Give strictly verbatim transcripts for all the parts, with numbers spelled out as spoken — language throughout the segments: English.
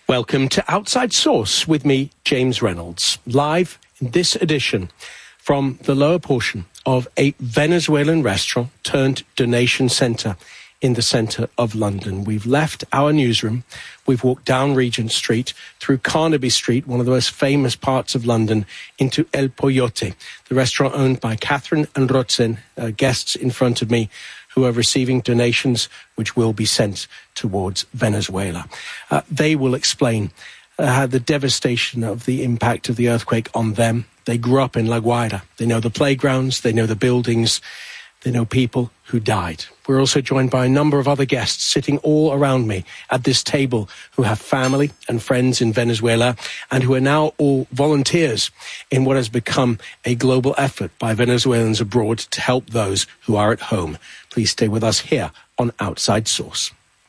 Welcome to Outside Source with me, James Reynolds, live in this edition from the lower portion of a Venezuelan restaurant turned donation centre in the centre of London. We've left our newsroom. We've walked down Regent Street, through Carnaby Street, one of the most famous parts of London, into El Pollote, the restaurant owned by Catherine and Rotzen, uh, guests in front of me, who are receiving donations which will be sent towards Venezuela. Uh, they will explain uh, the devastation of the impact of the earthquake on them. They grew up in La Guaira. They know the playgrounds, they know the buildings, they know people who died. We're also joined by a number of other guests sitting all around me at this table who have family and friends in Venezuela and who are now all volunteers in what has become a global effort by Venezuelans abroad to help those who are at home. Please stay with us here on Outside Source.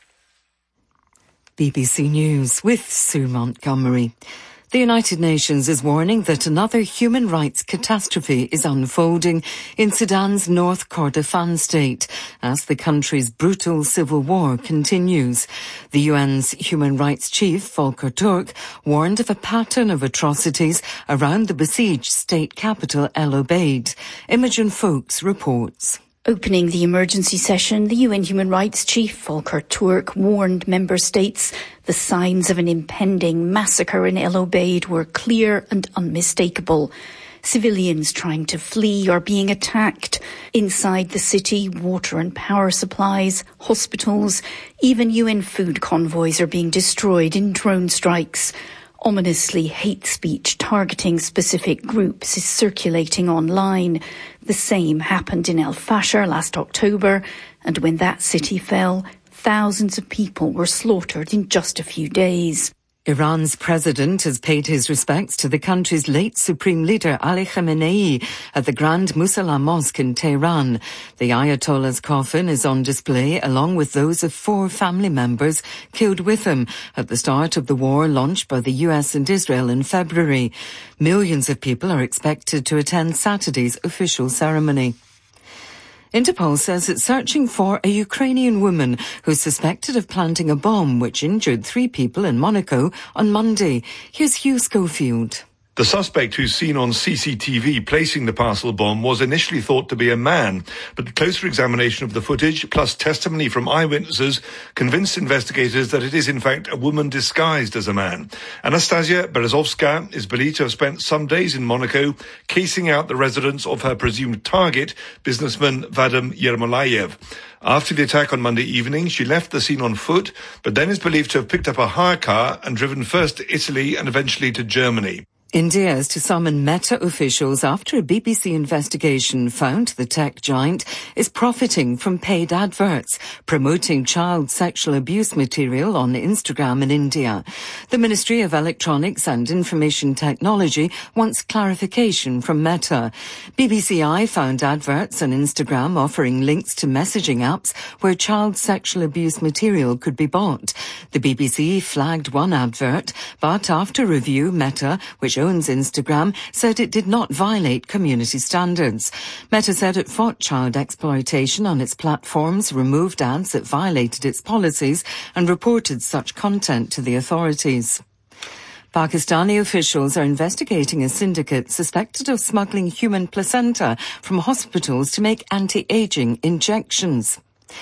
B B C News with Sue Montgomery. The United Nations is warning that another human rights catastrophe is unfolding in Sudan's North Kordofan state as the country's brutal civil war continues. The U N's human rights chief, Volker Turk, warned of a pattern of atrocities around the besieged state capital, El Obeid. Imogen Foulkes reports. Opening the emergency session, the U N Human Rights Chief, Volker Turk, warned member states the signs of an impending massacre in El Obeid were clear and unmistakable. Civilians trying to flee are being attacked. Inside the city, water and power supplies, hospitals, even U N food convoys are being destroyed in drone strikes. Ominously, hate speech targeting specific groups is circulating online. The same happened in El Fasher last October, and when that city fell, thousands of people were slaughtered in just a few days. Iran's president has paid his respects to the country's late supreme leader Ali Khamenei at the Grand Musalla Mosque in Tehran. The Ayatollah's coffin is on display along with those of four family members killed with him at the start of the war launched by the U S and Israel in February. Millions of people are expected to attend Saturday's official ceremony. Interpol says it's searching for a Ukrainian woman who's suspected of planting a bomb which injured three people in Monaco on Monday. Here's Hugh Schofield. The suspect, who's seen on C C T V placing the parcel bomb, was initially thought to be a man, but closer examination of the footage, plus testimony from eyewitnesses, convinced investigators that it is in fact a woman disguised as a man. Anastasia Berezovska is believed to have spent some days in Monaco casing out the residence of her presumed target, businessman Vadim Yermolayev. After the attack on Monday evening, she left the scene on foot, but then is believed to have picked up a hire car and driven first to Italy and eventually to Germany. India is to summon Meta officials after a B B C investigation found the tech giant is profiting from paid adverts promoting child sexual abuse material on Instagram in India. The Ministry of Electronics and Information Technology wants clarification from Meta. B B C I found adverts on Instagram offering links to messaging apps where child sexual abuse material could be bought. The B B C flagged one advert, but after review, Meta, which owns Instagram, said it did not violate community standards. Meta said it fought child exploitation on its platforms, removed ads that violated its policies, and reported such content to the authorities. Pakistani officials are investigating a syndicate suspected of smuggling human placenta from hospitals to make anti-aging injections.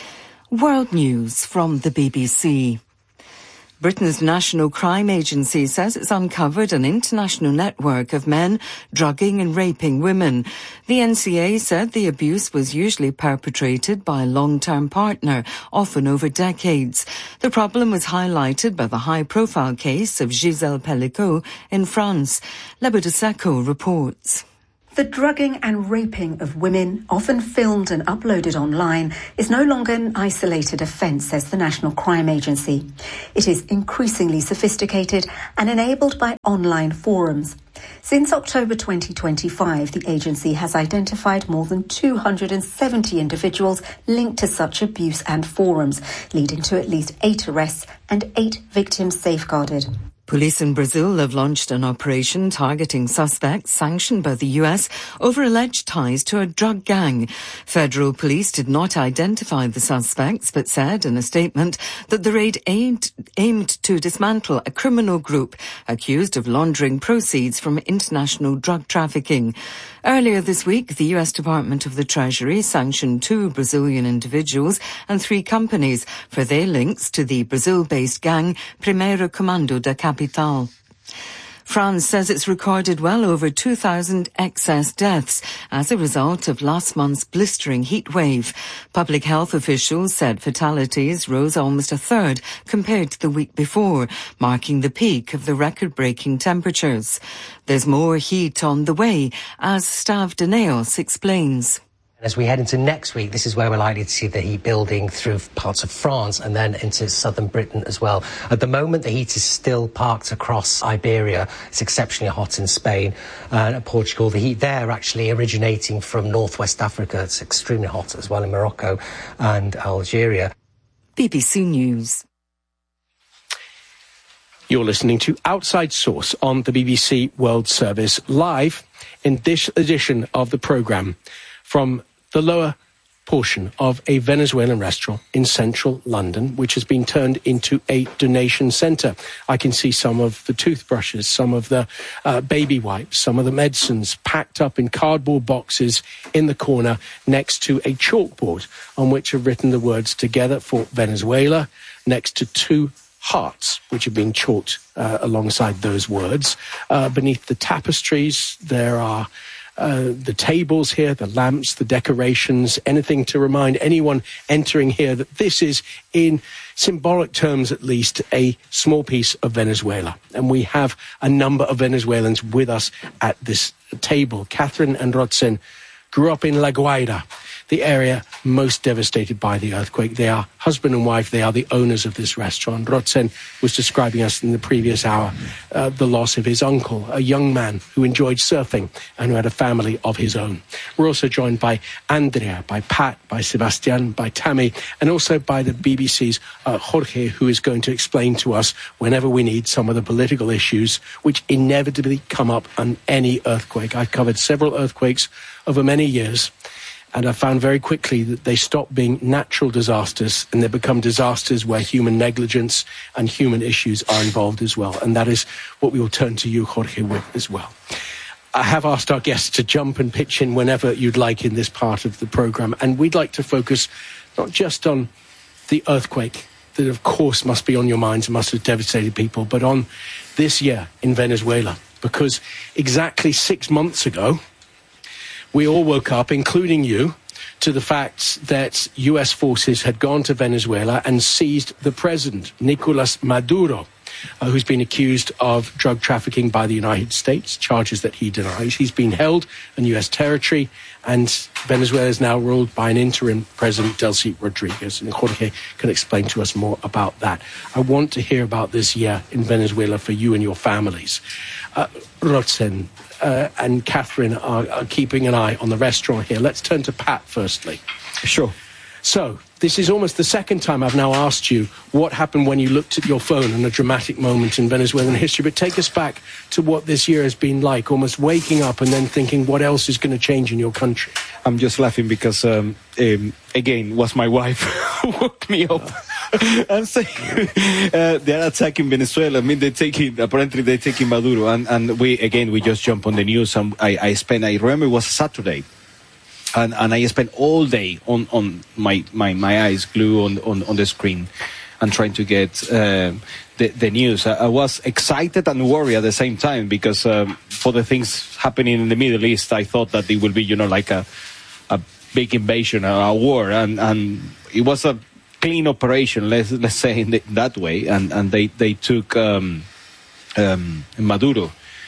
World news from the B B C. Britain's National Crime Agency says it's uncovered an international network of men drugging and raping women. The N C A said the abuse was usually perpetrated by a long-term partner, often over decades. The problem was highlighted by the high-profile case of Gisèle Pellicot in France. Lebeda Seko reports. The drugging and raping of women, often filmed and uploaded online, is no longer an isolated offence, says the National Crime Agency. It is increasingly sophisticated and enabled by online forums. Since October twenty twenty-five, the agency has identified more than two hundred seventy individuals linked to such abuse and forums, leading to at least eight arrests and eight victims safeguarded. Police in Brazil have launched an operation targeting suspects sanctioned by the U S over alleged ties to a drug gang. Federal police did not identify the suspects, but said in a statement that the raid aimed, aimed to dismantle a criminal group accused of laundering proceeds from international drug trafficking. Earlier this week, the U S Department of the Treasury sanctioned two Brazilian individuals and three companies for their links to the Brazil-based gang Primeiro Comando da Capital. France says it's recorded well over two thousand excess deaths as a result of last month's blistering heat wave. Public health officials said fatalities rose almost a third compared to the week before, marking the peak of the record-breaking temperatures. There's more heat on the way, as Stav Daneos explains. As we head into next week, this is where we're likely to see the heat building through parts of France and then into southern Britain as well. At the moment, the heat is still parked across Iberia. It's exceptionally hot in Spain and uh, Portugal. The heat there actually originating from northwest Africa. It's extremely hot as well in Morocco and Algeria. B B C News. You're listening to Outside Source on the B B C World Service, live in this edition of the programme from the lower portion of a Venezuelan restaurant in central London, which has been turned into a donation centre. I can see some of the toothbrushes, some of the uh, baby wipes, some of the medicines packed up in cardboard boxes in the corner next to a chalkboard on which are written the words "Together for Venezuela" next to two hearts, which have been chalked uh, alongside those words. Uh, beneath the tapestries, there are Uh, the tables here, the lamps, the decorations, anything to remind anyone entering here that this is, in symbolic terms at least, a small piece of Venezuela. And we have a number of Venezuelans with us at this table. Catherine and Rotzen grew up in La Guaira, the area most devastated by the earthquake. They are husband and wife. They are the owners of this restaurant. Rotzen was describing us in the previous hour uh, the loss of his uncle, a young man who enjoyed surfing and who had a family of his own. We're also joined by Andrea, by Pat, by Sebastian, by Tammy, and also by the B B C's uh, Jorge, who is going to explain to us whenever we need some of the political issues which inevitably come up on any earthquake. I've covered several earthquakes over many years, and I found very quickly that they stop being natural disasters and they become disasters where human negligence and human issues are involved as well. And that is what we will turn to you, Jorge, with as well. I have asked our guests to jump and pitch in whenever you'd like in this part of the programme. And we'd like to focus not just on the earthquake that, of course, must be on your minds and must have devastated people, but on this year in Venezuela. Because exactly six months ago, we all woke up, including you, to the fact that U S forces had gone to Venezuela and seized the president, Nicolas Maduro, uh, who's been accused of drug trafficking by the United States, charges that he denies. He's been held in U S territory, and Venezuela is now ruled by an interim president, Delcy Rodriguez. And Jorge can explain to us more about that. I want to hear about this year in Venezuela for you and your families. Uh, Rotzen uh, and Catherine are, are keeping an eye on the restaurant here. Let's turn to Pat firstly. Sure. So, this is almost the second time I've now asked you what happened when you looked at your phone in a dramatic moment in Venezuelan history. But take us back to what this year has been like, almost waking up and then thinking what else is going to change in your country. I'm just laughing because, um, um, again, was my wife who woke me up and saying uh, they're attacking Venezuela. I mean, they're taking, apparently they're taking Maduro. And, and we, again, we just jump on the news. And I, I spent, I remember it was Saturday. And, and I spent all day on, on my, my, my eyes glued on, on, on the screen and trying to get uh, the, the news. I, I was excited and worried at the same time because um, for the things happening in the Middle East, I thought that it would be, you know, like a, a big invasion, a, a war. And, and it was a clean operation, let's, let's say in the, that way. And, and they, they took um, um, Maduro.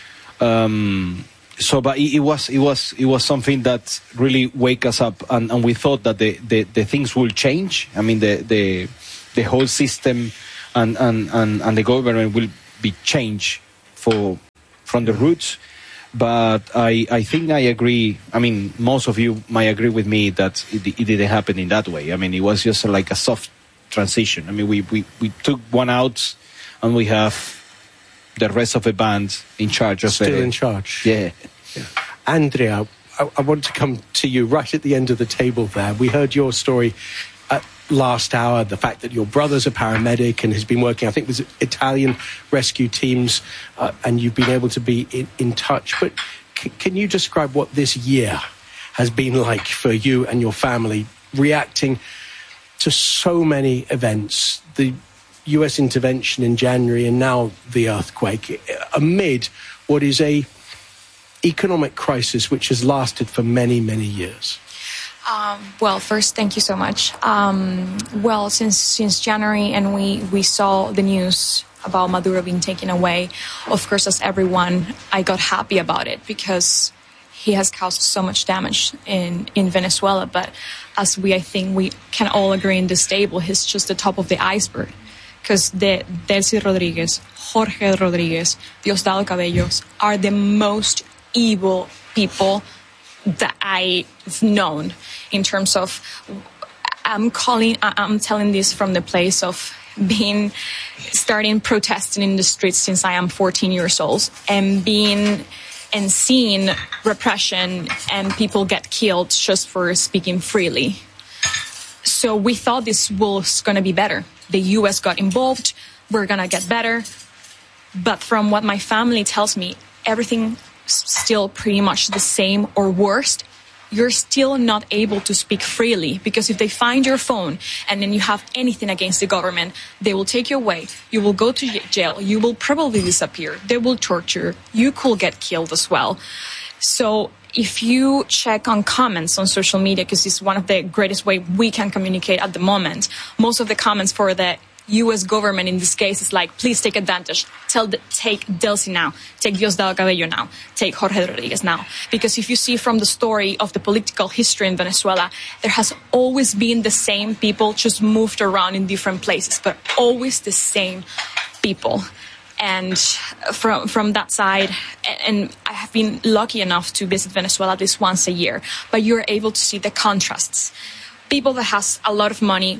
Um, So, but it, it was it was it was something that really wake us up, and, and we thought that the, the, the things will change. I mean, the the the whole system and, and, and, and the government will be changed for from the roots. But I I think I agree. I mean, most of you might agree with me that it, it didn't happen in that way. I mean, it was just like a soft transition. I mean, we we, we took one out, and we have the rest of the band in charge of Still it. in charge. Yeah. yeah. Andrea, I, I want to come to you right at the end of the table there. We heard your story at last hour, the fact that your brother's a paramedic and has been working, I think, with Italian rescue teams, uh, and you've been able to be in, in touch. But c- can you describe what this year has been like for you and your family, reacting to so many events, the U S intervention in January and now the earthquake, amid what is a economic crisis which has lasted for many, many years? Um, well, first, thank you so much. Um, well, since since January, and we, we saw the news about Maduro being taken away, of course, as everyone, I got happy about it because he has caused so much damage in, in Venezuela. But as we, I think we can all agree in this table, he's just the top of the iceberg. Because the Delcy Rodriguez, Jorge Rodriguez, Diosdado Cabellos are the most evil people that I've known in terms of, I'm calling, I'm telling this from the place of being, starting protesting in the streets since I am fourteen years old and being and seeing repression and people get killed just for speaking freely. So we thought this was going to be better. The U S got involved. We're going to get better. But from what my family tells me, everything's still pretty much the same or worse. You're still not able to speak freely because if they find your phone and then you have anything against the government, they will take you away. You will go to jail. You will probably disappear. They will torture. You could get killed as well. So if you check on comments on social media, because it's one of the greatest ways we can communicate at the moment, most of the comments for the U S government in this case is like, please take advantage. Tell the, take Delcy now. Take Diosdado Cabello now. Take Jorge Rodriguez now. Because if you see from the story of the political history in Venezuela, there has always been the same people just moved around in different places, but always the same people. And from from that side, and I have been lucky enough to visit Venezuela at least once a year, but you're able to see the contrasts. People that has a lot of money,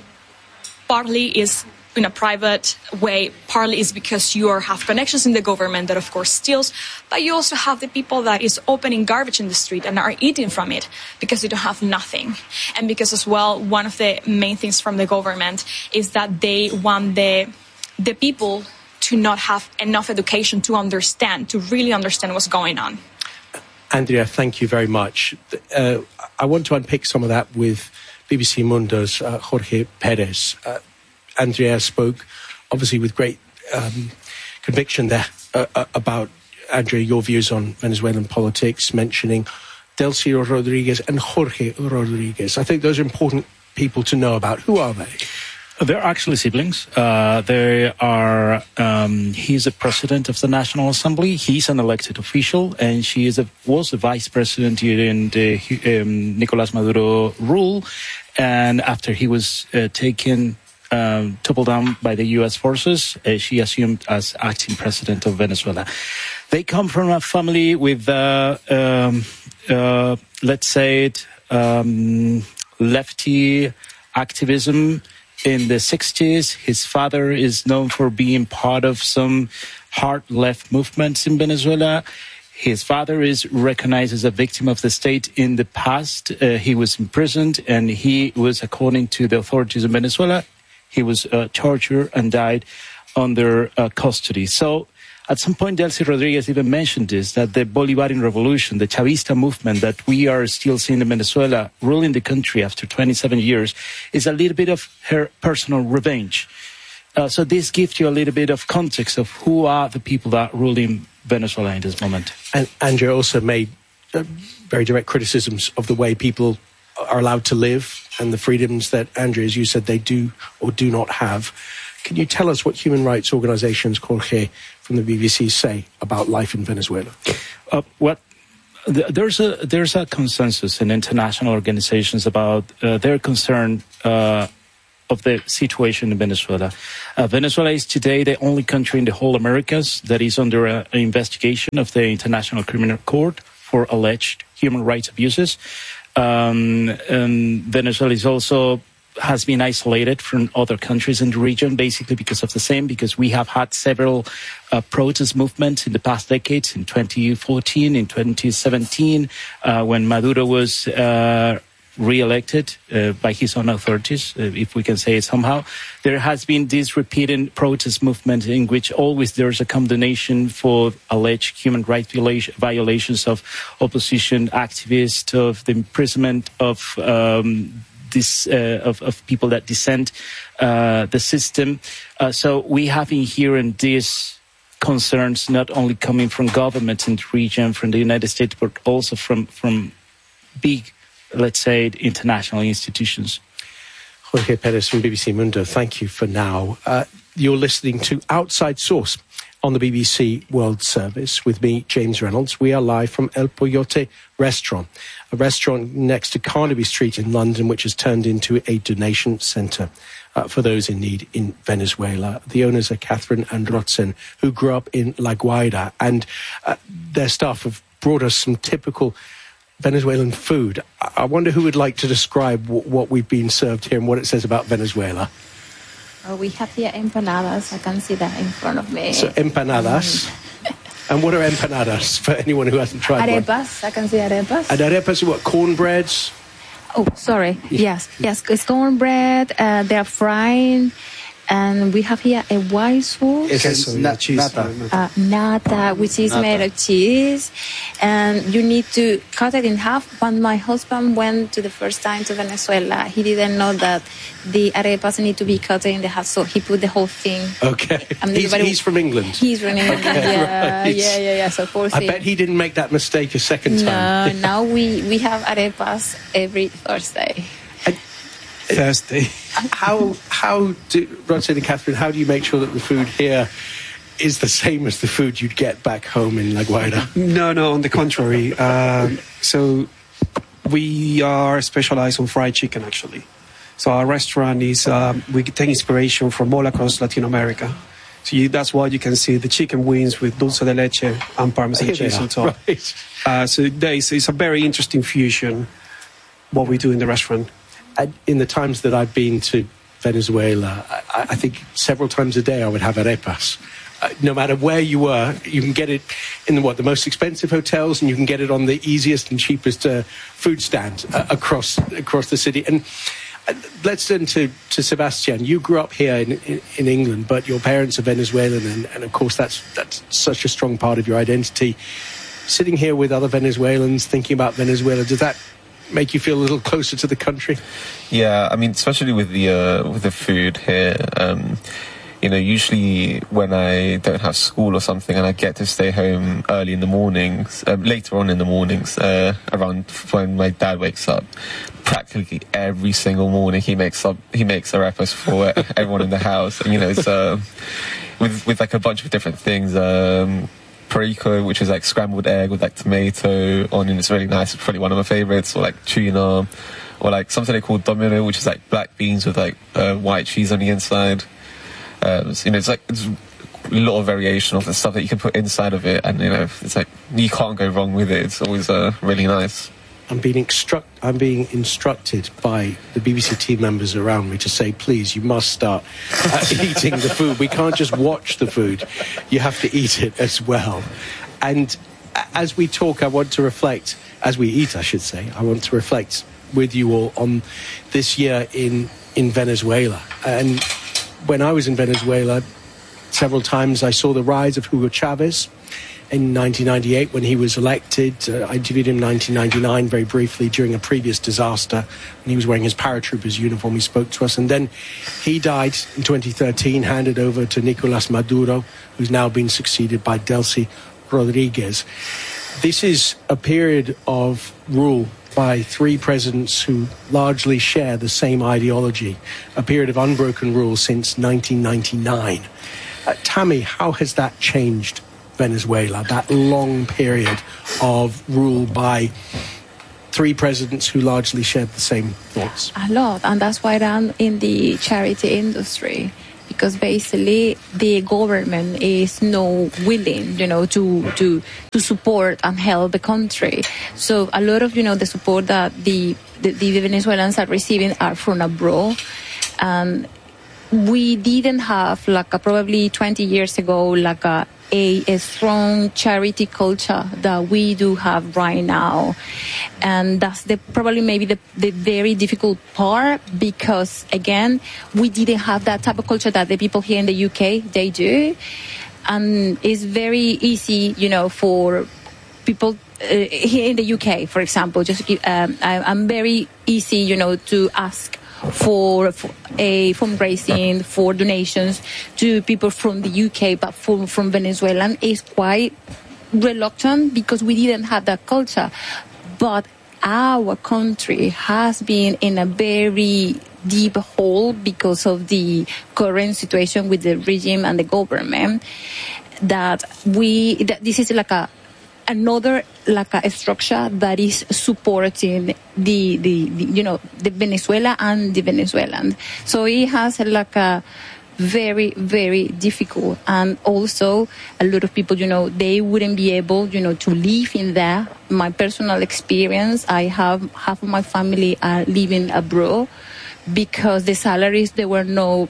partly is in a private way, partly is because you are, have connections in the government that of course steals, but you also have the people that is opening garbage in the street and are eating from it because they don't have nothing. And because as well, one of the main things from the government is that they want the the people to not have enough education to understand, to really understand what's going on. Andrea, thank you very much. Uh, I want to unpick some of that with B B C Mundo's uh, Jorge Perez. Uh, Andrea spoke, obviously, with great um, conviction there uh, uh, about, Andrea, your views on Venezuelan politics, mentioning Delcy Rodriguez and Jorge Rodriguez. I think those are important people to know about. Who are they? They're actually siblings. Uh, they are. Um, he's the president of the National Assembly. He's an elected official, and she is a, was the vice president during the um, Nicolás Maduro rule. And after he was uh, taken, um, toppled down by the U S forces, uh, she assumed as acting president of Venezuela. They come from a family with, uh, um, uh, let's say, it, um, lefty activism. In the sixties, his father is known for being part of some hard left movements in Venezuela. His father is recognized as a victim of the state in the past. Uh, he was imprisoned, and he was, according to the authorities in Venezuela, he was uh, tortured and died under uh, custody. So at some point, Delcy Rodriguez even mentioned this, that the Bolivarian revolution, the Chavista movement that we are still seeing in Venezuela, ruling the country after twenty-seven years, is a little bit of her personal revenge. Uh, so this gives you a little bit of context of who are the people that are ruling Venezuela in this moment. And Andrea also made uh, very direct criticisms of the way people are allowed to live and the freedoms that, Andrea, as you said, they do or do not have. Can you tell us what human rights organizations, Jorge, from the B B C say about life in Venezuela? Uh, what th- there's a there's a consensus in international organizations about uh, their concern uh, of the situation in Venezuela. Uh, Venezuela is today the only country in the whole Americas that is under a, an investigation of the International Criminal Court for alleged human rights abuses. Um, and Venezuela is also has been isolated from other countries in the region, basically because of the same, because we have had several uh, protest movements in the past decades, in twenty fourteen, in twenty seventeen, uh, when Maduro was uh, re-elected uh, by his own authorities, uh, if we can say it somehow. There has been this repeated protest movement in which always there's a condemnation for alleged human rights viola- violations of opposition activists, of the imprisonment of um, this uh, of, of people that dissent uh, the system. Uh, so we have been hearing these concerns not only coming from governments in the region, from the United States, but also from from big, let's say, international institutions. Jorge Perez from B B C Mundo, thank you for now. Uh, you're listening to Outside Source on the B B C World Service with me, James Reynolds. We are live from El Poyote Restaurant, a restaurant next to Carnaby Street in London, which has turned into a donation centre uh, for those in need in Venezuela. The owners are Catherine and Rotzen, who grew up in La Guaira, and uh, their staff have brought us some typical Venezuelan food. I wonder who would like to describe w- what we've been served here and what it says about Venezuela. Oh, we have here empanadas. I can see that in front of me. So empanadas. And what are empanadas for anyone who hasn't tried arepas, one? Arepas. I can see arepas. And arepas are what, cornbreads? Oh, sorry. Yes, yes. It's cornbread. Uh, they are frying. And we have here a white sauce. It's na- cheese. Nata. Uh, nata, which is nata. Made of cheese. And you need to cut it in half. When my husband went to the first time to Venezuela, he didn't know that the arepas need to be cut in the half, so he put the whole thing. Okay. He's, he's from England? He's from England, okay, yeah, right. yeah, yeah, yeah. So poor I thing. bet he didn't make that mistake a second time. No, now we, we have arepas every Thursday. Thursday. How how do Roxanne and Catherine? How do you make sure that the food here is the same as the food you'd get back home in La Guaira? No, no. On the contrary. Um, so we are specialized on fried chicken, actually. So our restaurant is um, we take inspiration from all across Latin America. So you, that's why you can see the chicken wings with dulce de leche and Parmesan Here cheese are, on top. Right. Uh, so there is, it's a very interesting fusion. What we do in the restaurant. In the times that I've been to Venezuela, I, I think several times a day I would have arepas. Uh, no matter where you were, you can get it in what the most expensive hotels, and you can get it on the easiest and cheapest uh, food stand uh, across across the city. And uh, let's turn to, to Sebastian. You grew up here in, in, in England, but your parents are Venezuelan, and, and of course that's that's such a strong part of your identity. Sitting here with other Venezuelans, thinking about Venezuela, does that make you feel a little closer to the country? Yeah, I mean, especially with the uh, with the food here. Um, you know, usually when I don't have school or something and I get to stay home early in the mornings, um, later on in the mornings, uh, around when my dad wakes up, practically every single morning he makes up he makes arepas for everyone in the house. And you know, it's uh, with with like a bunch of different things. Um, Perico, which is like scrambled egg with like tomato, onion. It's really nice. It's probably one of my favorites. Or like tuna, or like something they call domino, which is like black beans with like uh, white cheese on the inside. Um, so, you know, it's like it's a lot of variation of the stuff that you can put inside of it, and you know, it's like you can't go wrong with it. It's always uh, really nice. I'm being instruct. I'm being instructed by the B B C team members around me to say, please, you must start uh, eating the food. We can't just watch the food; you have to eat it as well. And as we talk, I want to reflect. As we eat, I should say, I want to reflect with you all on this year in in Venezuela. And when I was in Venezuela, several times I saw the rise of Hugo Chavez. In nineteen ninety-eight, when he was elected, uh, I interviewed him in nineteen ninety-nine very briefly during a previous disaster, and he was wearing his paratrooper's uniform. He spoke to us, and then he died in twenty thirteen, handed over to Nicolas Maduro, who's now been succeeded by Delcy Rodriguez. This is a period of rule by three presidents who largely share the same ideology, a period of unbroken rule since nineteen ninety-nine. Uh, Tammy, how has that changed Venezuela, that long period of rule by three presidents who largely shared the same thoughts? A lot, and that's why I'm in the charity industry, because basically the government is no willing, you know, to to to support and help the country. So a lot of, you know, the support that the the, the Venezuelans are receiving are from abroad. And we didn't have, like a, probably twenty years ago, like a, a, a strong charity culture that we do have right now. And that's the probably maybe the, the very difficult part, because, again, we didn't have that type of culture that the people here in the U K, they do. And it's very easy, you know, for people uh, here in the U K, for example, just um, I, I'm very easy, you know, to ask for, for a fundraising, for donations to people from the U K, but from, from Venezuela is quite reluctant because we didn't have that culture. But our country has been in a very deep hole because of the current situation with the regime and the government, that we, that this is like a, another like a structure that is supporting the, the, the you know, the Venezuela and the Venezuelan. So it has like a very, very difficult. And also a lot of people, you know, they wouldn't be able, you know, to live in there. My personal experience, I have half of my family are living abroad because the salaries, there were no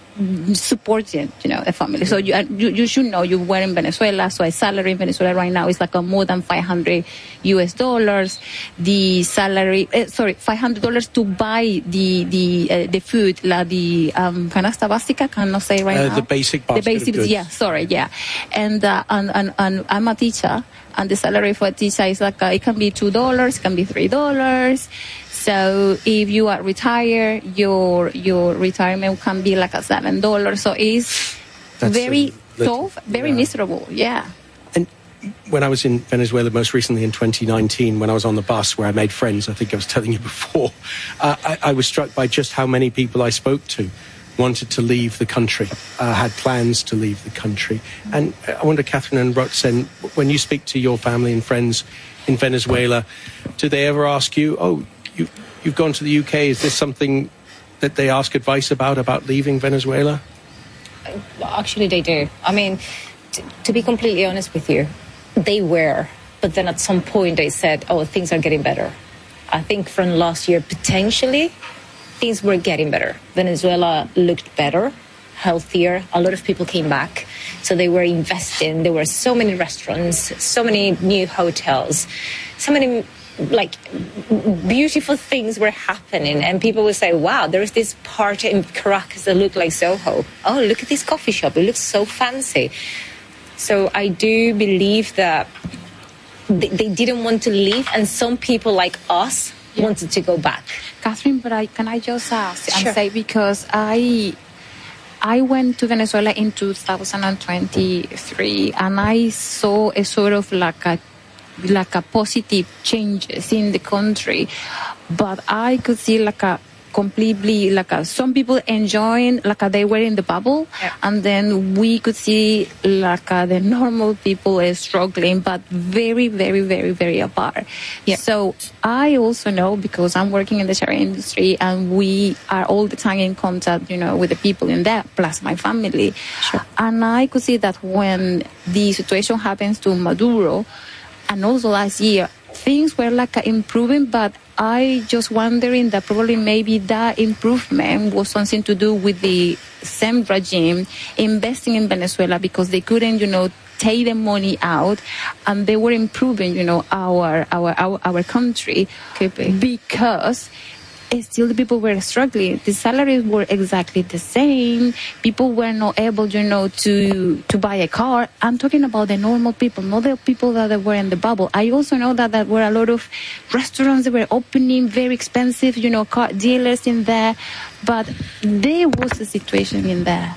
supporting, you know, a family. So you, you you should know you were in Venezuela. So a salary in Venezuela right now is like a more than five hundred U S dollars. The salary, uh, sorry, five hundred dollars to buy the the uh, the food, la the um, canasta básica. Cannot say right uh, now. The basic basket. The basic, of goods. yeah. Sorry, yeah. And uh, and, and and I'm a teacher, and the salary for a teacher is like uh, it can be two dollars, it can be three dollars. So if you are retired, your your retirement can be like a seven dollars. So it's That's very a, tough, very yeah. miserable. Yeah. And when I was in Venezuela most recently in twenty nineteen, when I was on the bus where I made friends, I think I was telling you before, uh, I, I was struck by just how many people I spoke to wanted to leave the country, uh, had plans to leave the country. And I wonder, Catherine and Roxanne, when you speak to your family and friends in Venezuela, do they ever ask you, oh, You, you've gone to the U K. Is this something that they ask advice about, about leaving Venezuela? Actually, they do. I mean, t- to be completely honest with you, they were. But then at some point they said, oh, things are getting better. I think from last year, potentially, things were getting better. Venezuela looked better, healthier. A lot of people came back. So they were investing. There were so many restaurants, so many new hotels, so many like beautiful things were happening, and people would say, wow, there's this part in Caracas that looked like Soho. Oh, look at this coffee shop, it looks so fancy. So I do believe that they, they didn't want to leave, and some people like us yeah. wanted to go back. Catherine, but I, can I just ask sure. and say, because I I went to Venezuela in two thousand twenty-three, and I saw a sort of like a like a positive changes in the country, but I could see like a completely like a, some people enjoying like a, they were in the bubble, yeah. and then we could see like a, the normal people is struggling, but very very very very apart. Yeah. So I also know, because I'm working in the charity industry and we are all the time in contact, you know, with the people in there, plus my family, sure. and I could see that when the situation happens to Maduro. And also last year, things were like improving, but I just wondering that probably maybe that improvement was something to do with the same regime investing in Venezuela, because they couldn't, you know, take the money out, and they were improving, you know, our our our, our country, because still the people were struggling. The salaries were exactly the same. People were not able, you know, to to buy a car. I'm talking about the normal people, not the people that were in the bubble. I also know that there were a lot of restaurants that were opening, very expensive, you know, car dealers in there. But there was a situation in there.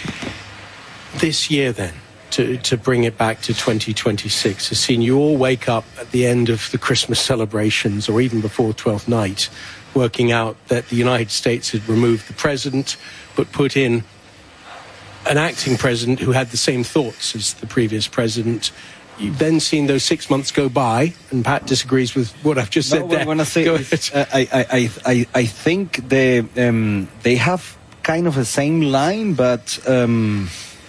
This year, then, to, to bring it back to twenty twenty-six, has seen you all wake up at the end of the Christmas celebrations, or even before twelfth night, working out that the United States had removed the president, but put in an acting president who had the same thoughts as the previous president. You've then seen those six months go by, and Pat disagrees with what I've just said no, there. When I say this, uh, I, I, I, I think they, um, they have kind of the same line, but um,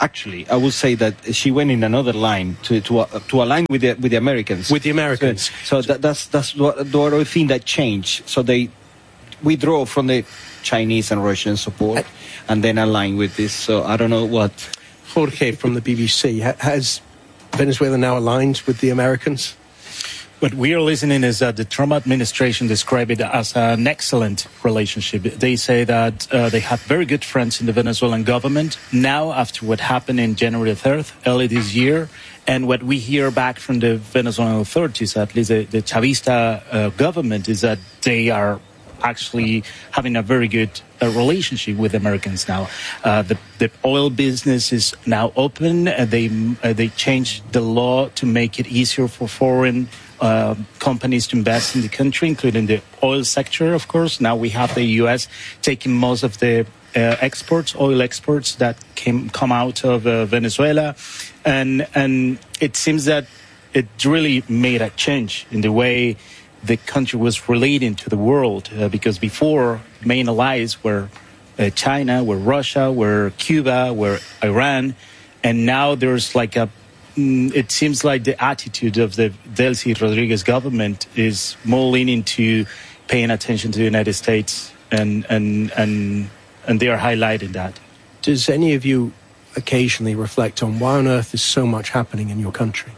actually, I would say that she went in another line to to uh, to align with the with the Americans. With the Americans. So, so that, that's that's what, the other thing that changed. So they withdraw from the Chinese and Russian support, and then align with this. So I don't know what. Jorge from the B B C, has Venezuela now aligned with the Americans? What we are listening is that the Trump administration described it as an excellent relationship. They say that uh, they have very good friends in the Venezuelan government. Now, after what happened in January third, early this year, and what we hear back from the Venezuelan authorities, at least the, the Chavista uh, government, is that they are actually having a very good uh, relationship with Americans now. Uh, the, the oil business is now open. Uh, they uh, they changed the law to make it easier for foreign uh, companies to invest in the country, including the oil sector, of course. Now we have the U S taking most of the uh, exports, oil exports that came come out of uh, Venezuela, and and it seems that it really made a change in the way the country was relating to the world, uh, because before main allies were uh, China, were Russia, were Cuba, were Iran, and now there's like a, mm, it seems like the attitude of the Delcy Rodriguez government is more leaning to paying attention to the United States, and and and and they are highlighting that. Does any of you occasionally reflect on why on earth is so much happening in your country?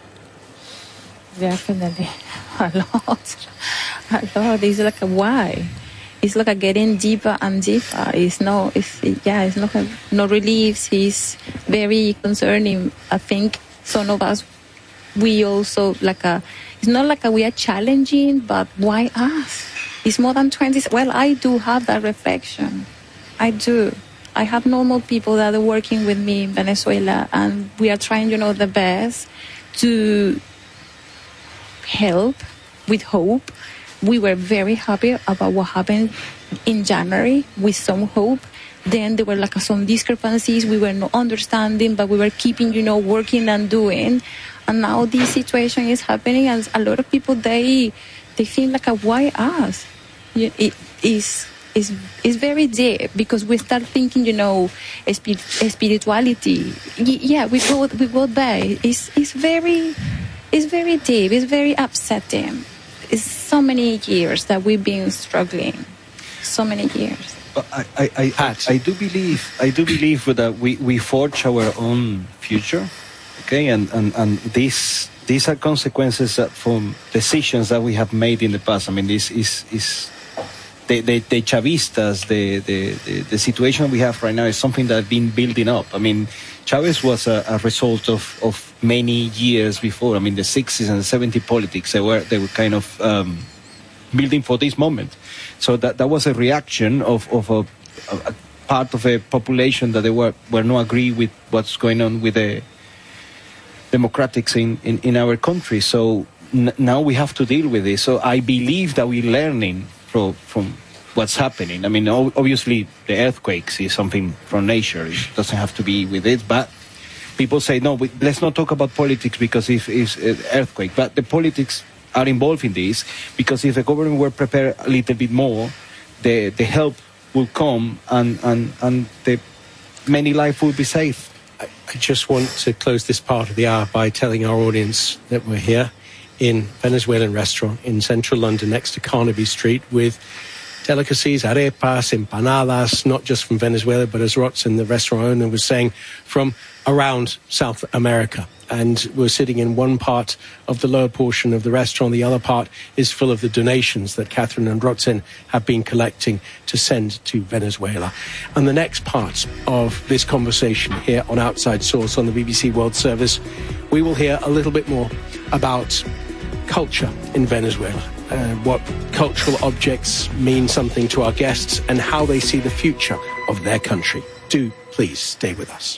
Definitely. A lot. A lot. It's like a why. It's like a getting deeper and deeper. It's no, it's, yeah, it's not a, no relief. It's very concerning. I think some of us, we also like a, it's not like a, we are challenging, but why us? It's more than twenty. Well, I do have that reflection. I do. I have normal people that are working with me in Venezuela, and we are trying, you know, the best to help with hope. We were very happy about what happened in January with some hope. Then there were like some discrepancies. We were not understanding, but we were keeping, you know, working and doing. And now this situation is happening, and a lot of people, they they think like, a, why us? It is is is very deep, because we start thinking, you know, spirituality. Yeah, we go we go there. It's it's very. It's very deep. It's very upsetting. It's so many years that we've been struggling. So many years. I, I, I, I do believe I do believe that we, we forge our own future, okay, and and, and these these are consequences that from decisions that we have made in the past. I mean, this is is the the, the Chavistas, the, the the the situation we have right now is something that has been building up. I mean, Chavez was a, a result of, of many years before. I mean, the sixties and the seventies politics, they were they were kind of um, building for this moment. So that that was a reaction of, of a, a part of a population that they were, were not agree with what's going on with the democratics in, in, in our country. So n- now we have to deal with this. So I believe that we're learning from, from what's happening. I mean, obviously the earthquakes is something from nature. It doesn't have to be with it, but people say, no, we, let's not talk about politics because if it's an earthquake. But the politics are involved in this, because if the government were prepared a little bit more, the, the help will come, and, and, and the many lives will be saved. I, I just want to close this part of the hour by telling our audience that we're here in Venezuelan restaurant in central London next to Carnaby Street with delicacies, arepas, empanadas, not just from Venezuela, but as Rotzen, the restaurant owner, was saying, from around South America. And we're sitting in one part of the lower portion of the restaurant. The other part is full of the donations that Catherine and Rotzen have been collecting to send to Venezuela. And the next part of this conversation here on Outside Source on the B B C World Service, we will hear a little bit more about culture in Venezuela. Uh, what cultural objects mean something to our guests and how they see the future of their country. Do please stay with us.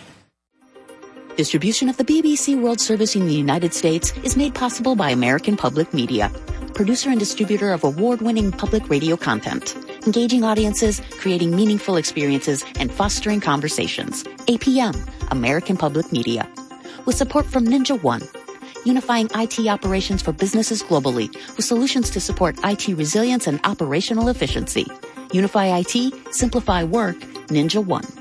Distribution of the B B C World Service in the United States is made possible by American Public Media, producer and distributor of award-winning public radio content, engaging audiences, creating meaningful experiences, and fostering conversations. A P M, American Public Media. With support from Ninja One, unifying I T operations for businesses globally with solutions to support I T resilience and operational efficiency. Unify I T, simplify work, Ninja One.